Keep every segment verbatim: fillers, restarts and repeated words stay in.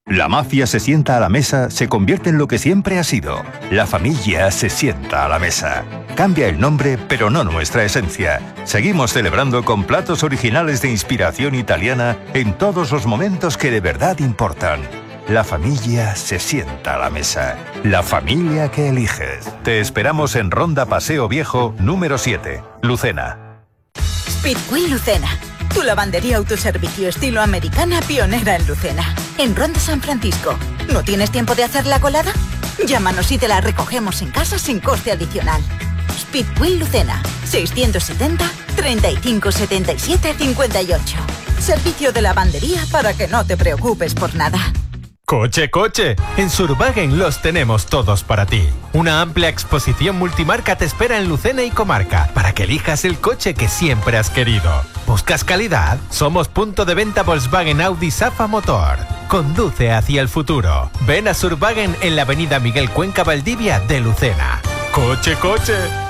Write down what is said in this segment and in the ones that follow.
La mafia se sienta a la mesa, se convierte en lo que siempre ha sido. La familia se sienta a la mesa. Cambia el nombre, pero no nuestra esencia. Seguimos celebrando con platos originales de inspiración italiana en todos los momentos que de verdad importan. La familia se sienta a la mesa. La familia que eliges. Te esperamos en Ronda Paseo Viejo, número siete, Lucena. Speedway Lucena. Tu lavandería autoservicio estilo americana pionera en Lucena. En Ronda San Francisco. ¿No tienes tiempo de hacer la colada? Llámanos y te la recogemos en casa sin coste adicional. Speedway Lucena. seiscientos setenta, treinta y cinco, setenta y siete, cincuenta y ocho. Servicio de lavandería para que no te preocupes por nada. ¡Coche, coche! En Survagen los tenemos todos para ti. Una amplia exposición multimarca te espera en Lucena y comarca para que elijas el coche que siempre has querido. ¿Buscas calidad? Somos punto de venta Volkswagen Audi Safa Motor. Conduce hacia el futuro. Ven a Survagen en la avenida Miguel Cuenca Valdivia de Lucena. ¡Coche, coche!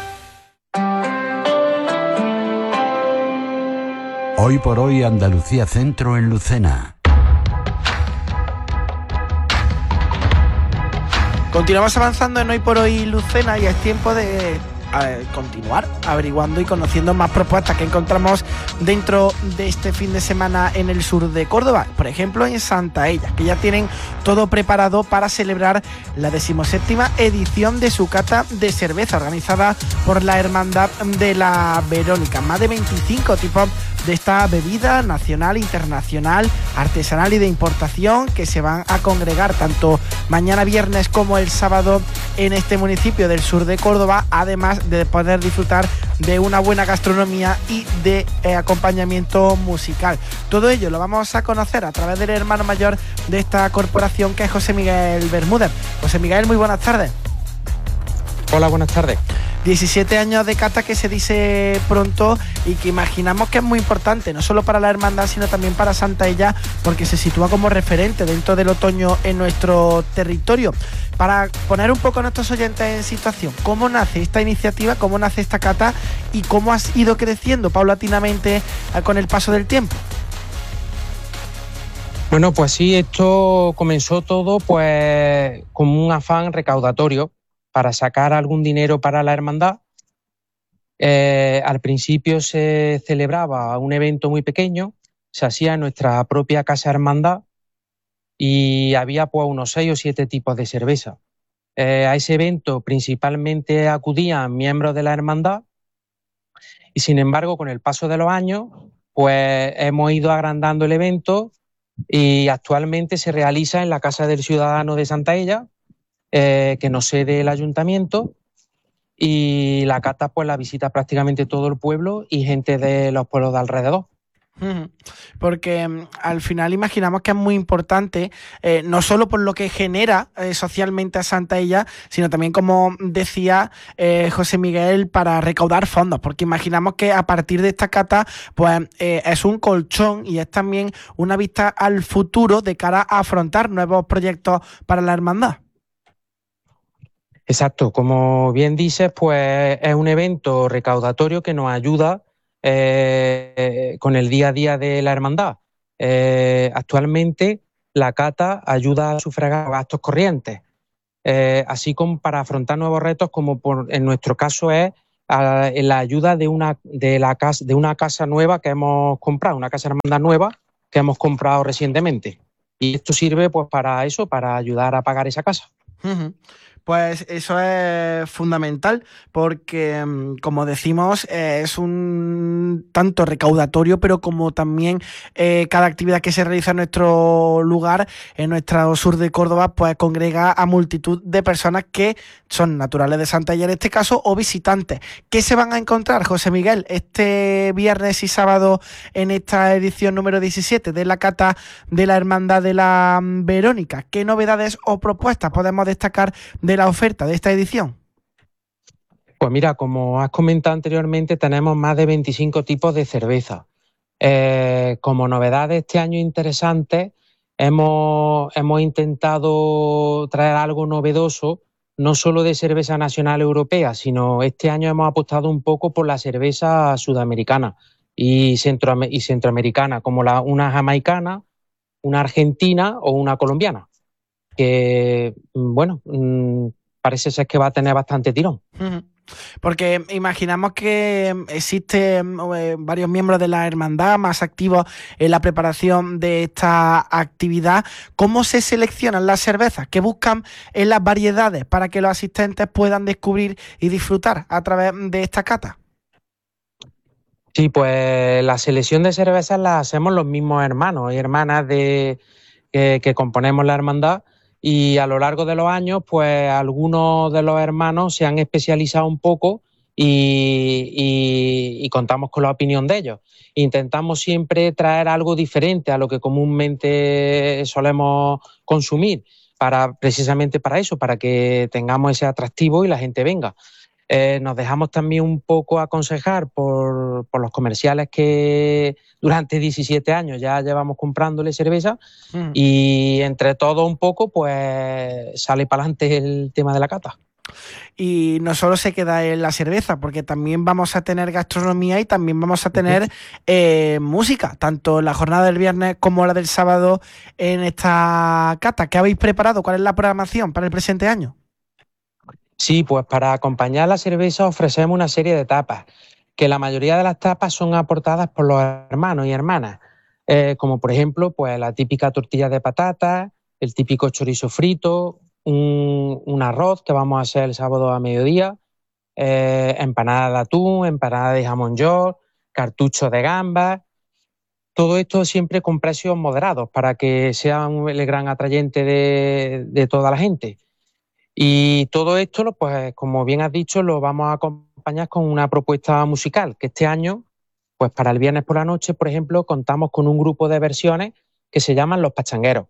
Hoy por hoy Andalucía Centro en Lucena. Continuamos avanzando en Hoy por Hoy Lucena y es tiempo de eh, continuar averiguando y conociendo más propuestas que encontramos dentro de este fin de semana en el sur de Córdoba, por ejemplo en Santaella, que ya tienen todo preparado para celebrar la decimoséptima edición de su cata de cerveza organizada por la Hermandad de la Verónica. Más de veinticinco tipos de esta bebida nacional, internacional, artesanal y de importación que se van a congregar tanto mañana viernes como el sábado en este municipio del sur de Córdoba, además de poder disfrutar de una buena gastronomía y de eh, acompañamiento musical. Todo ello lo vamos a conocer a través del hermano mayor de esta corporación, que es José Miguel Bermúdez. José Miguel, muy buenas tardes. Hola, buenas tardes. diecisiete años de cata que se dice pronto y que imaginamos que es muy importante, no solo para la hermandad, sino también para Santaella, porque se sitúa como referente dentro del otoño en nuestro territorio. Para poner un poco a nuestros oyentes en situación, ¿cómo nace esta iniciativa, cómo nace esta cata y cómo ha ido creciendo paulatinamente con el paso del tiempo? Bueno, pues sí, esto comenzó todo pues con un afán recaudatorio para sacar algún dinero para la hermandad. Eh, al principio se celebraba un evento muy pequeño, se hacía en nuestra propia casa hermandad y había pues unos seis o siete tipos de cerveza. Eh, a ese evento principalmente acudían miembros de la hermandad y sin embargo con el paso de los años pues hemos ido agrandando el evento y actualmente se realiza en la Casa del Ciudadano de Santaella, Eh, que nos cede el ayuntamiento, y la cata pues la visita prácticamente todo el pueblo y gente de los pueblos de alrededor. Porque um, al final imaginamos que es muy importante, eh, no solo por lo que genera eh, socialmente a Santaella, sino también, como decía eh, José Miguel, para recaudar fondos, porque imaginamos que a partir de esta cata pues eh, es un colchón y es también una vista al futuro de cara a afrontar nuevos proyectos para la hermandad. Exacto, como bien dices, pues es un evento recaudatorio que nos ayuda eh, con el día a día de la hermandad. Eh, actualmente la cata ayuda a sufragar gastos corrientes, eh, así como para afrontar nuevos retos, como por, en nuestro caso es a, en la ayuda de una, de, la casa, de una casa nueva que hemos comprado, una casa hermandad nueva que hemos comprado recientemente. Y esto sirve pues para eso, para ayudar a pagar esa casa. Uh-huh. Pues eso es fundamental porque, como decimos, eh, es un tanto recaudatorio, pero como también eh, cada actividad que se realiza en nuestro lugar, en nuestro sur de Córdoba, pues congrega a multitud de personas que son naturales de Santaella en este caso o visitantes. ¿Qué se van a encontrar, José Miguel, este viernes y sábado en esta edición número diecisiete de la cata de la Hermandad de la Verónica? ¿Qué novedades o propuestas podemos destacar de la oferta de esta edición? Pues mira, como has comentado anteriormente, tenemos más de veinticinco tipos de cerveza. Eh, como novedad de este año interesante, hemos, hemos intentado traer algo novedoso, no solo de cerveza nacional europea, sino este año hemos apostado un poco por la cerveza sudamericana y, centro, y centroamericana, como la, una jamaicana, una argentina o una colombiana, que, bueno, parece ser que va a tener bastante tirón. Uh-huh. Porque imaginamos que existen eh, varios miembros de la hermandad más activos en la preparación de esta actividad. ¿Cómo se seleccionan las cervezas? ¿Qué buscan en las variedades para que los asistentes puedan descubrir y disfrutar a través de esta cata? Sí, pues la selección de cervezas la hacemos los mismos hermanos y hermanas de, que, que componemos la hermandad. Y a lo largo de los años, pues algunos de los hermanos se han especializado un poco y, y, y contamos con la opinión de ellos. Intentamos siempre traer algo diferente a lo que comúnmente solemos consumir, para, precisamente para eso, para que tengamos ese atractivo y la gente venga. Eh, nos dejamos también un poco aconsejar por, por los comerciales que durante diecisiete años ya llevamos comprándole cerveza mm. y entre todo un poco pues sale para adelante el tema de la cata. Y no solo se queda en la cerveza, porque también vamos a tener gastronomía y también vamos a tener eh, música, tanto la jornada del viernes como la del sábado en esta cata. ¿Qué habéis preparado? ¿Cuál es la programación para el presente año? Sí, pues para acompañar la cerveza ofrecemos una serie de tapas, que la mayoría de las tapas son aportadas por los hermanos y hermanas, eh, como por ejemplo pues la típica tortilla de patatas, el típico chorizo frito, un, un arroz que vamos a hacer el sábado a mediodía, eh, empanada de atún, empanada de jamón york, cartucho de gambas. Todo esto siempre con precios moderados para que sea el gran atrayente de, de toda la gente. Y todo esto, pues como bien has dicho, lo vamos a acompañar con una propuesta musical, que este año, pues para el viernes por la noche, por ejemplo, contamos con un grupo de versiones que se llaman Los Pachangueros.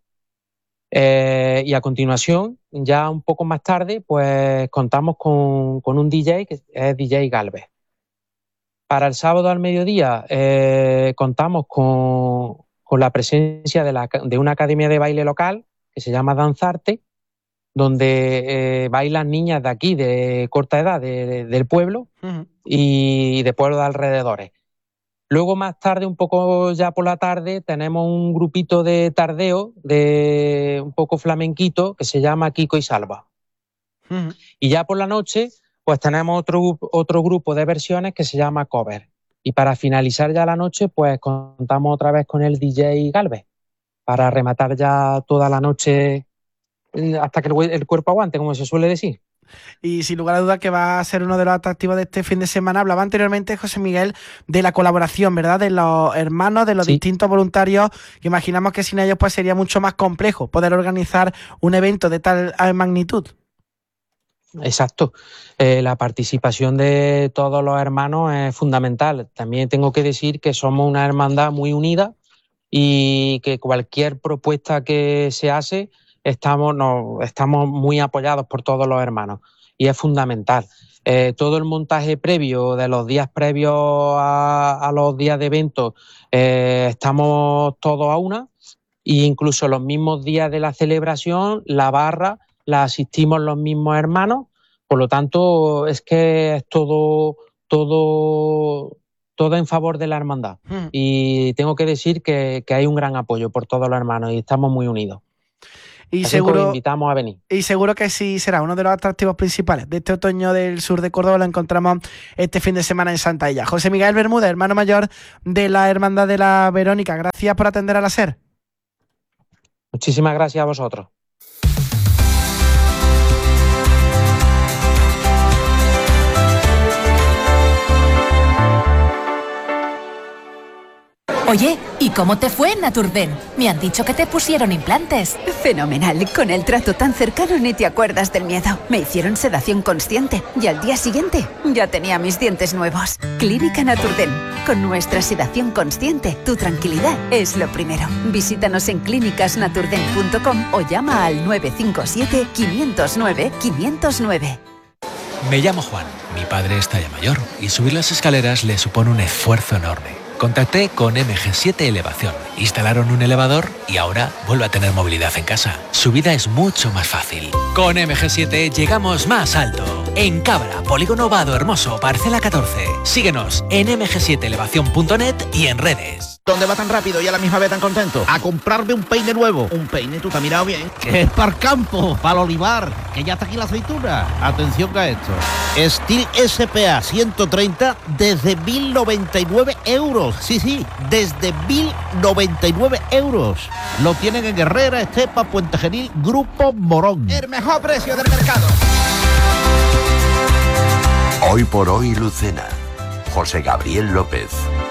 Eh, y a continuación, ya un poco más tarde, pues contamos con, con un D J, que es D J Galvez. Para el sábado al mediodía, eh, contamos con, con la presencia de, la, de una academia de baile local que se llama Danzarte, donde eh, bailan niñas de aquí, de corta edad, de, de, del pueblo uh-huh. y de pueblos de alrededores. Luego más tarde, un poco ya por la tarde, tenemos un grupito de tardeo, de un poco flamenquito, que se llama Kiko y Salva. Uh-huh. Y ya por la noche, pues tenemos otro, otro grupo de versiones que se llama Cover. Y para finalizar ya la noche, pues contamos otra vez con el D J Galvez, para rematar ya toda la noche hasta que el, el cuerpo aguante, como se suele decir. Y sin lugar a dudas que va a ser uno de los atractivos de este fin de semana. Hablaba anteriormente, José Miguel, de la colaboración, ¿verdad? De los hermanos, de los sí. distintos voluntarios, que imaginamos que sin ellos pues sería mucho más complejo poder organizar un evento de tal magnitud. Exacto. Eh, la participación de todos los hermanos es fundamental. También tengo que decir que somos una hermandad muy unida y que cualquier propuesta que se hace Estamos, no, estamos muy apoyados por todos los hermanos y es fundamental. Eh, todo el montaje previo, de los días previos a, a los días de evento, eh, estamos todos a una, e incluso los mismos días de la celebración, la barra la asistimos los mismos hermanos, por lo tanto es que es todo, todo, todo en favor de la hermandad. Hmm. Y tengo que decir que, que hay un gran apoyo por todos los hermanos y estamos muy unidos. Y Así seguro, que os invitamos a venir. Y seguro que sí será uno de los atractivos principales de este otoño del sur de Córdoba. Lo encontramos este fin de semana en Santalla. José Miguel Bermúdez, hermano mayor de la Hermandad de la Verónica, gracias por atender a la SER. Muchísimas gracias a vosotros. Oye, ¿y cómo te fue en Naturden? Me han dicho que te pusieron implantes. Fenomenal. Con el trato tan cercano ni te acuerdas del miedo. Me hicieron sedación consciente y al día siguiente ya tenía mis dientes nuevos. Clínica Naturden. Con nuestra sedación consciente, tu tranquilidad es lo primero. Visítanos en clínicas naturden punto com o llama al nueve cinco siete, cinco cero nueve, cinco cero nueve. Me llamo Juan. Mi padre está ya mayor y subir las escaleras le supone un esfuerzo enorme. Contacté con M G siete Elevación, instalaron un elevador y ahora vuelve a tener movilidad en casa. Su vida es mucho más fácil. Con M G siete llegamos más alto. En Cabra, Polígono Vado Hermoso, Parcela catorce. Síguenos en eme ge siete elevación punto net y en redes. ¿Dónde va tan rápido y a la misma vez tan contento? A comprarme un peine nuevo. ¿Un peine? ¿Tú te has mirado bien? Que es para el campo, para el olivar, que ya está aquí la aceituna. Atención a esto. Steel S P A ciento treinta desde mil noventa y nueve euros. Sí, sí, desde mil noventa y nueve euros. Lo tienen en Herrera, Estepa, Puente Genil, Grupo Morón. El mejor precio del mercado. Hoy por hoy Lucena. José Gabriel López.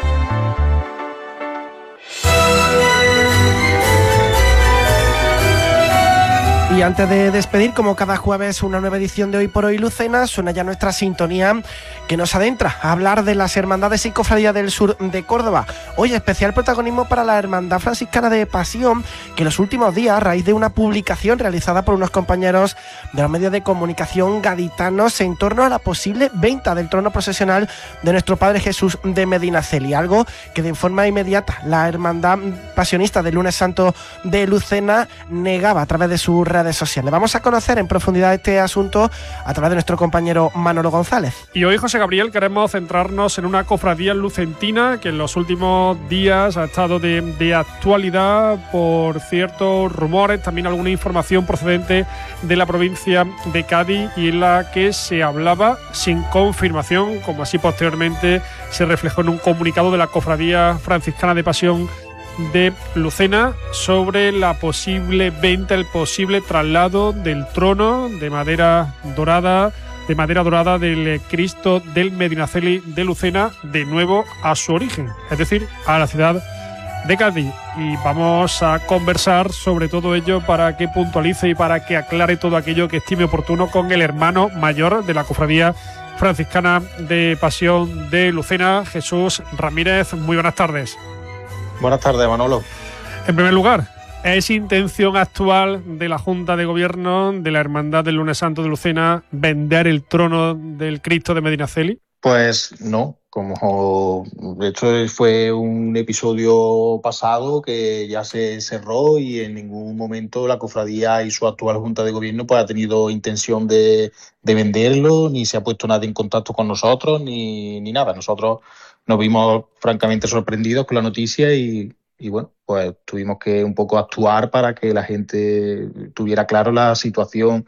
Y antes de despedir, como cada jueves, una nueva edición de Hoy por Hoy Lucena, suena ya nuestra sintonía que nos adentra a hablar de las Hermandades y Cofradías del Sur de Córdoba. Hoy especial protagonismo para la Hermandad Franciscana de Pasión, que en los últimos días, a raíz de una publicación realizada por unos compañeros de los medios de comunicación gaditanos en torno a la posible venta del trono procesional de nuestro Padre Jesús de Medinaceli, algo que de forma inmediata la Hermandad Pasionista del Lunes Santo de Lucena negaba a través de sus redes sociales. Vamos a conocer en profundidad este asunto a través de nuestro compañero Manolo González. Y hoy, José Gabriel, queremos centrarnos en una cofradía lucentina que en los últimos días ha estado de, de actualidad por ciertos rumores, también alguna información procedente de la provincia de Cádiz, y en la que se hablaba sin confirmación, como así posteriormente se reflejó en un comunicado de la Cofradía Franciscana de Pasión de Lucena, sobre la posible venta, el posible traslado del trono de madera dorada, de madera dorada del Cristo del Medinaceli de Lucena, de nuevo a su origen, es decir, a la ciudad de Cádiz. Y vamos a conversar sobre todo ello para que puntualice y para que aclare todo aquello que estime oportuno con el hermano mayor de la Cofradía Franciscana de Pasión de Lucena, Jesús Ramírez. Muy buenas tardes. Buenas tardes, Manolo. En primer lugar, ¿es intención actual de la Junta de Gobierno de la Hermandad del Lunes Santo de Lucena vender el trono del Cristo de Medinaceli? Pues no, como de hecho fue un episodio pasado que ya se cerró y en ningún momento la cofradía y su actual Junta de Gobierno pues ha tenido intención de, de venderlo, ni se ha puesto nadie en contacto con nosotros, ni, ni nada. Nosotros nos vimos francamente sorprendidos con la noticia y, y bueno, pues tuvimos que un poco actuar para que la gente tuviera claro la situación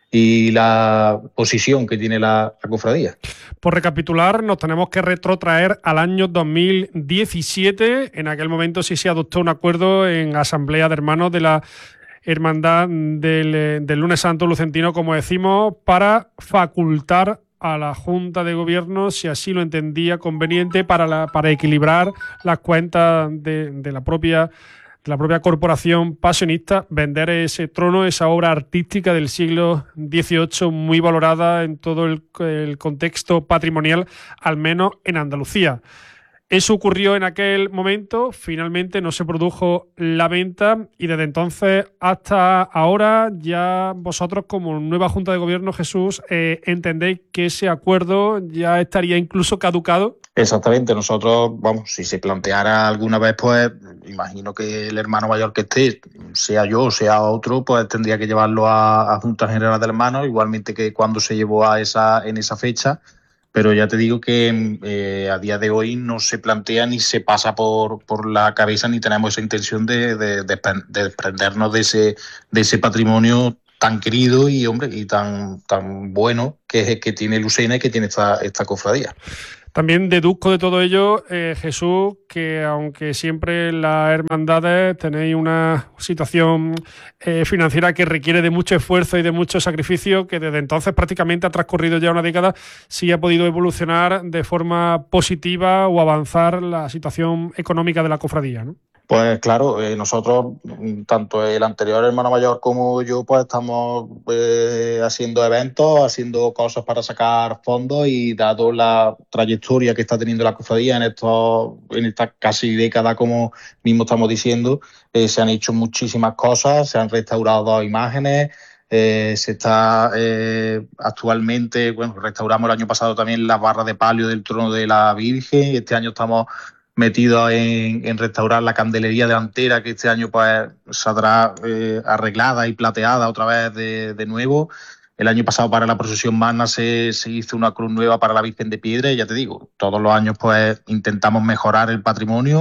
y la posición que tiene la, la cofradía. Por recapitular, nos tenemos que retrotraer al año dos mil diecisiete. En aquel momento sí se adoptó un acuerdo en Asamblea de Hermanos de la Hermandad del, del Lunes Santo Lucentino, como decimos, para facultar a la Junta de Gobierno, si así lo entendía conveniente, para, la, para equilibrar las cuentas de, de, la propia, de la propia corporación pasionista, vender ese trono, esa obra artística del siglo dieciocho, muy valorada en todo el, el contexto patrimonial, al menos en Andalucía. Eso ocurrió en aquel momento, finalmente no se produjo la venta y desde entonces hasta ahora ya vosotros como nueva Junta de Gobierno, Jesús, eh, entendéis que ese acuerdo ya estaría incluso caducado. Exactamente, nosotros, vamos, si se planteara alguna vez, pues imagino que el hermano mayor que esté, sea yo o sea otro, pues tendría que llevarlo a, a Junta General de Hermanos, igualmente que cuando se llevó a esa en esa fecha. Pero ya te digo que eh, a día de hoy no se plantea ni se pasa por, por la cabeza ni tenemos esa intención de, de, de, de desprendernos de ese, de ese patrimonio tan querido y hombre y tan, tan bueno que, que tiene Lucena y que tiene esta, esta cofradía. También deduzco de todo ello, eh, Jesús, que aunque siempre las hermandades tenéis una situación eh, financiera que requiere de mucho esfuerzo y de mucho sacrificio, que desde entonces prácticamente ha transcurrido ya una década, sí ha podido evolucionar de forma positiva o avanzar la situación económica de la cofradía, ¿no? Pues claro, eh, nosotros, tanto el anterior hermano mayor como yo, pues estamos eh, haciendo eventos, haciendo cosas para sacar fondos y dado la trayectoria que está teniendo la cofradía en, estos, en esta casi década, como mismo estamos diciendo, eh, se han hecho muchísimas cosas, se han restaurado dos imágenes, eh, se está eh, actualmente, bueno, restauramos el año pasado también la barra de palio del trono de la Virgen y este año estamos metido en, en restaurar la candelería delantera, que este año pues saldrá eh, arreglada y plateada otra vez de, de nuevo. El año pasado para la procesión magna se, se hizo una cruz nueva para la Virgen de Piedra y ya te digo, todos los años pues intentamos mejorar el patrimonio,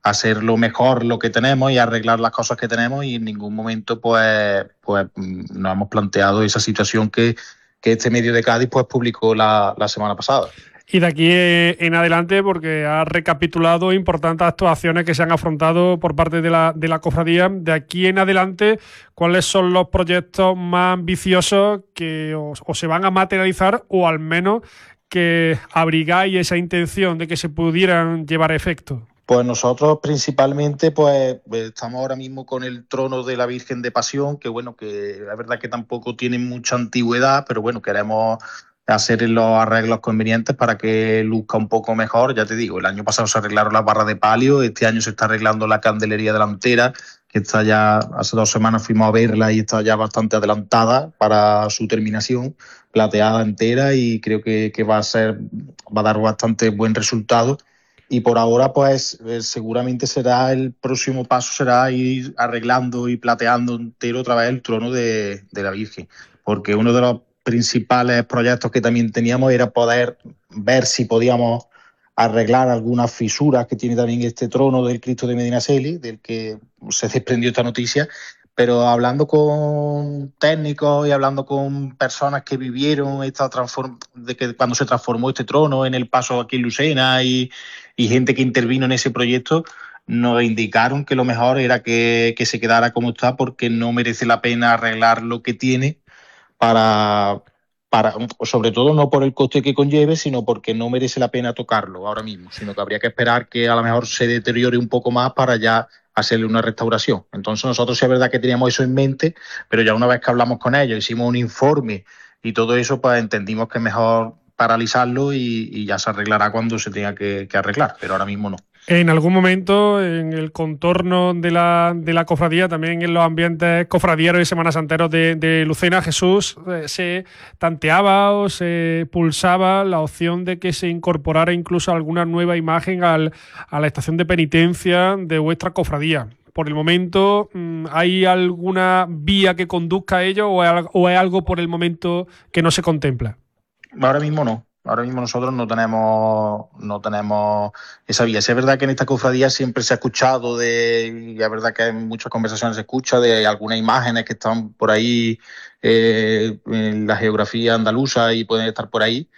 hacerlo mejor lo que tenemos y arreglar las cosas que tenemos, y en ningún momento pues, pues nos hemos planteado esa situación que, que este medio de Cádiz pues publicó la, la semana pasada. Y de aquí en adelante, porque ha recapitulado importantes actuaciones que se han afrontado por parte de la, de la cofradía, de aquí en adelante, ¿cuáles son los proyectos más ambiciosos que o, o se van a materializar, o al menos que abrigáis esa intención de que se pudieran llevar a efecto? Pues nosotros principalmente pues estamos ahora mismo con el trono de la Virgen de Pasión, que bueno, que la verdad que tampoco tiene mucha antigüedad, pero bueno, queremos hacer los arreglos convenientes para que luzca un poco mejor. Ya te digo, el año pasado se arreglaron las barras de palio, este año se está arreglando la candelería delantera, que está ya, hace dos semanas fuimos a verla y está ya bastante adelantada para su terminación, plateada entera, y creo que, que va a ser, va a dar bastante buen resultado. Y por ahora, pues seguramente será el próximo paso, será ir arreglando y plateando entero otra vez el trono de, de la Virgen, porque uno de los principales proyectos que también teníamos era poder ver si podíamos arreglar algunas fisuras que tiene también este trono del Cristo de Medinaceli, del que se desprendió esta noticia, pero hablando con técnicos y hablando con personas que vivieron esta transform de que cuando se transformó este trono en el paso aquí en Lucena, y, y gente que intervino en ese proyecto, nos indicaron que lo mejor era que, que se quedara como está, porque no merece la pena arreglar lo que tiene, para, para sobre todo no por el coste que conlleve, sino porque no merece la pena tocarlo ahora mismo, sino que habría que esperar que a lo mejor se deteriore un poco más para ya hacerle una restauración. Entonces nosotros sí es verdad que teníamos eso en mente, pero ya una vez que hablamos con ellos, hicimos un informe y todo eso, pues entendimos que es mejor paralizarlo y, y ya se arreglará cuando se tenga que, que arreglar, pero ahora mismo no. En algún momento, en el contorno de la, de la cofradía, también en los ambientes cofradieros y semanasanteros de, de Lucena, Jesús, eh, se tanteaba o se pulsaba la opción de que se incorporara incluso alguna nueva imagen al, a la estación de penitencia de vuestra cofradía. Por el momento, ¿hay alguna vía que conduzca a ello, o es, o es algo por el momento que no se contempla? Ahora mismo no. Ahora mismo nosotros no tenemos no tenemos esa vía. Sí, es verdad que en esta cofradía siempre se ha escuchado de, y es verdad que en muchas conversaciones se escucha de algunas imágenes que están por ahí eh, en la geografía andaluza y pueden estar por ahí,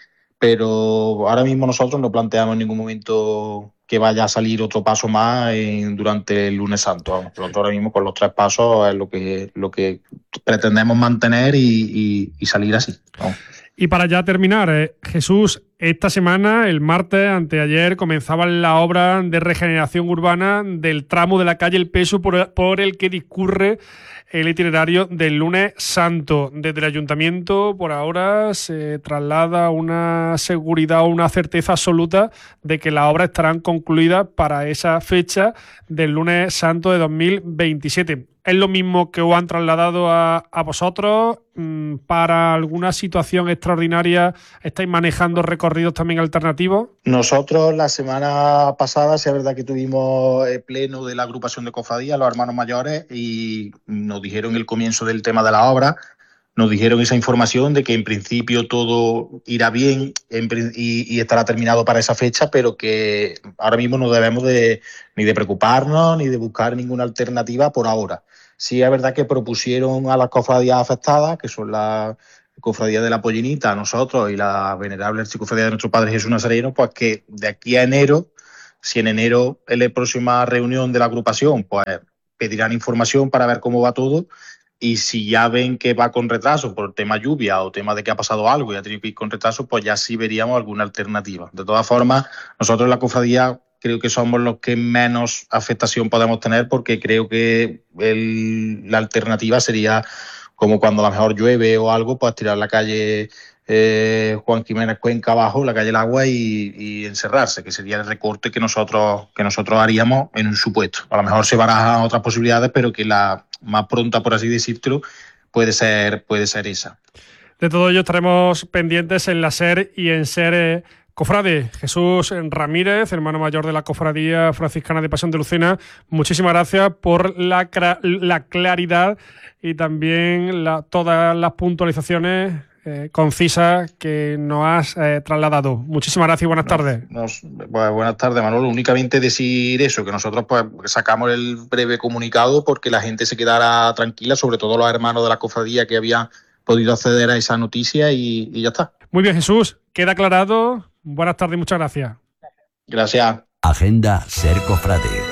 pero ahora mismo nosotros no planteamos en ningún momento que vaya a salir otro paso más en, durante el lunes santo. Vamos, nosotros ahora mismo con los tres pasos es lo que, lo que pretendemos mantener y, y, y salir así. Vamos. Y para ya terminar, eh, Jesús, esta semana, el martes, anteayer, comenzaban la obra de regeneración urbana del tramo de la calle El Peso por, por el que discurre el itinerario del lunes santo. Desde el ayuntamiento, por ahora, se traslada una seguridad o una certeza absoluta de que las obras estarán concluidas para esa fecha del lunes santo de dos mil veintisiete. ¿Es lo mismo que os han trasladado a, a vosotros? ¿Para alguna situación extraordinaria estáis manejando recorridos también alternativos? Nosotros la semana pasada, sí es verdad que tuvimos el pleno de la agrupación de cofradías, los hermanos mayores, y nos dijeron el comienzo del tema de la obra, nos dijeron esa información de que en principio todo irá bien en, y, y estará terminado para esa fecha, pero que ahora mismo no debemos de, ni de preocuparnos ni de buscar ninguna alternativa por ahora. Sí es verdad que propusieron a las cofradías afectadas, que son la cofradía de la Pollinita, nosotros y la venerable archicofradía de nuestro Padre Jesús Nazareno, pues que de aquí a enero, si en enero es la próxima reunión de la agrupación, pues pedirán información para ver cómo va todo, y si ya ven que va con retraso por tema lluvia o tema de que ha pasado algo y ha tenido que ir con retraso, pues ya sí veríamos alguna alternativa. De todas formas, nosotros en la cofradía creo que somos los que menos afectación podemos tener, porque creo que el, la alternativa sería como cuando a lo mejor llueve o algo, pues tirar la calle eh, Juan Jiménez Cuenca abajo, la calle El Agua, y, y encerrarse, que sería el recorte que nosotros que nosotros haríamos en un supuesto. A lo mejor se barajan otras posibilidades, pero que la más pronta, por así decirlo, puede ser, puede ser esa. De todo ello estaremos pendientes en la SER y en SER eh, Cofrade. Jesús Ramírez, hermano mayor de la Cofradía Franciscana de Pasión de Lucena, muchísimas gracias por la, la claridad y también la, todas las puntualizaciones eh, concisas que nos has eh, trasladado. Muchísimas gracias y buenas Nos, tardes. nos, pues, buenas tardes, Manolo. Únicamente decir eso, que nosotros pues sacamos el breve comunicado porque la gente se quedara tranquila, sobre todo los hermanos de la cofradía que habían podido acceder a esa noticia y, y ya está. Muy bien, Jesús. Queda aclarado. Buenas tardes y muchas gracias. Gracias. Agenda Ser Cofrade.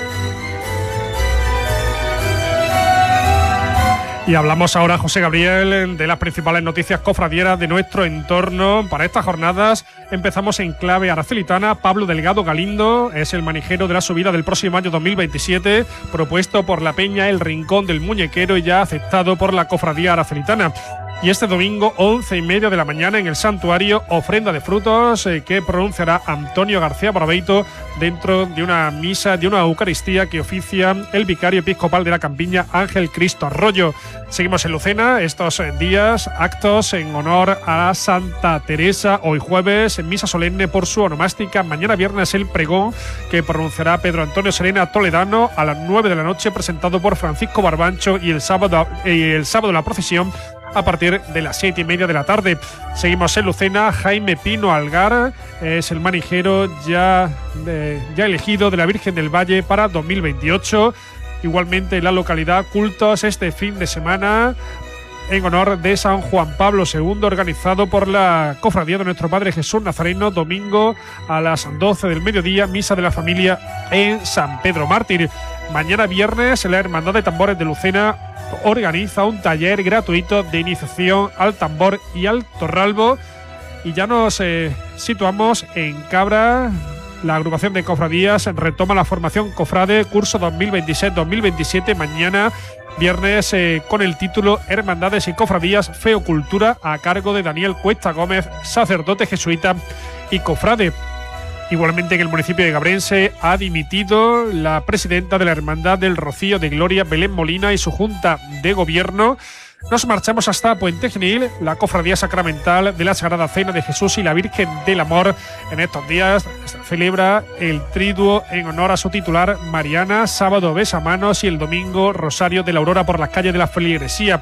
Y hablamos ahora, José Gabriel, de las principales noticias cofradieras de nuestro entorno. Para estas jornadas empezamos en clave aracelitana. Pablo Delgado Galindo es el manijero de la subida del próximo año dos mil veintisiete, propuesto por la Peña El Rincón del Muñequero y ya aceptado por la cofradía aracelitana. Y este domingo, once y media de la mañana, en el santuario, ofrenda de frutos eh, que pronunciará Antonio García Barbeito dentro de una misa, de una Eucaristía que oficia el vicario episcopal de la Campiña, Ángel Cristo Arroyo. Seguimos en Lucena estos días, actos en honor a Santa Teresa. Hoy jueves, en misa solemne por su onomástica. Mañana viernes, el pregón que pronunciará Pedro Antonio Serena Toledano a las nueve de la noche, presentado por Francisco Barbancho, y el sábado, y el sábado la procesión a partir de las siete y media de la tarde. Seguimos en Lucena. Jaime Pino Algar es el manijero ya, de, ya elegido de la Virgen del Valle para dos mil veintiocho. Igualmente en la localidad, cultos este fin de semana en honor de San Juan Pablo segundo, organizado por la Cofradía de Nuestro Padre Jesús Nazareno. Domingo a las doce del mediodía, misa de la familia en San Pedro Mártir. Mañana viernes, la Hermandad de Tambores de Lucena organiza un taller gratuito de iniciación al tambor y al torralbo. Y ya nos eh, situamos en Cabra. La agrupación de cofradías retoma la formación cofrade curso dos mil veintiséis dos mil veintisiete mañana viernes eh, con el título Hermandades y Cofradías Feocultura, a cargo de Daniel Cuesta Gómez, sacerdote jesuita y cofrade. Igualmente en el municipio de Gabrense ha dimitido la presidenta de la Hermandad del Rocío de Gloria, Belén Molina, y su junta de gobierno. Nos marchamos hasta Puente Genil, la cofradía sacramental de la Sagrada Cena de Jesús y la Virgen del Amor. En estos días se celebra el triduo en honor a su titular, Mariana, sábado besamanos y el domingo Rosario de la Aurora por las calles de la feligresía.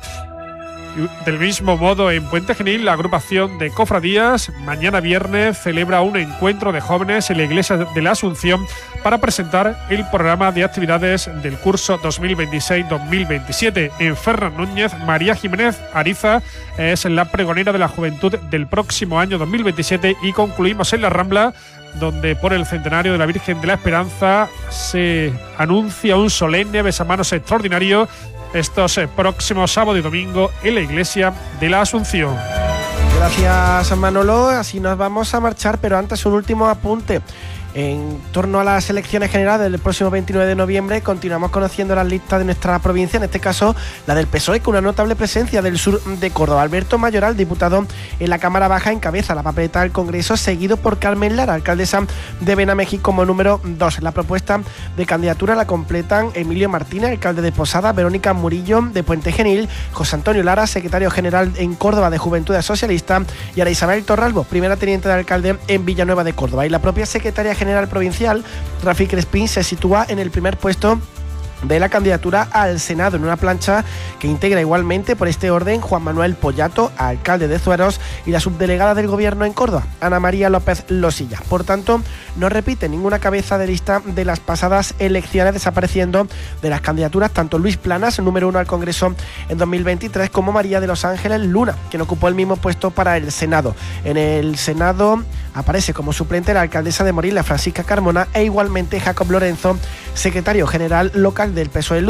Del mismo modo, en Puente Genil, la agrupación de cofradías mañana viernes celebra un encuentro de jóvenes en la Iglesia de la Asunción para presentar el programa de actividades del curso dos mil veintiséis dos mil veintisiete. En Ferran Núñez, María Jiménez Ariza es la pregonera de la juventud del próximo año dos mil veintisiete. Y concluimos en La Rambla, donde por el centenario de la Virgen de la Esperanza se anuncia un solemne besamanos extraordinario estos eh, próximos sábado y domingo en la Iglesia de la Asunción. Gracias, Manolo. Así nos vamos a marchar, pero antes un último apunte. En torno a las elecciones generales del próximo veintinueve de noviembre, continuamos conociendo las listas de nuestra provincia, en este caso la del P S O E, con una notable presencia del sur de Córdoba. Alberto Mayoral, diputado en la Cámara Baja, encabeza la papeleta del Congreso, seguido por Carmen Lara, alcaldesa de Benamejí, como número dos. La propuesta de candidatura la completan Emilio Martínez, alcalde de Posada, Verónica Murillo, de Puente Genil, José Antonio Lara, secretario general en Córdoba de Juventudes Socialistas, y Ana Isabel Torralbo, primera teniente de alcalde en Villanueva de Córdoba. Y la propia secretaria general General provincial, Rafi Crespín, se sitúa en el primer puesto de la candidatura al Senado, en una plancha que integra igualmente por este orden Juan Manuel Pollato, alcalde de Zueros, y la subdelegada del Gobierno en Córdoba, Ana María López Losilla. Por tanto, no repite ninguna cabeza de lista de las pasadas elecciones, desapareciendo de las candidaturas tanto Luis Planas, número uno al Congreso en dos mil veintitrés, como María de los Ángeles Luna, quien ocupó el mismo puesto para el Senado. En el Senado aparece como suplente la alcaldesa de Morilla, Francisca Carmona, e igualmente Jacob Lorenzo, secretario general local del P S O E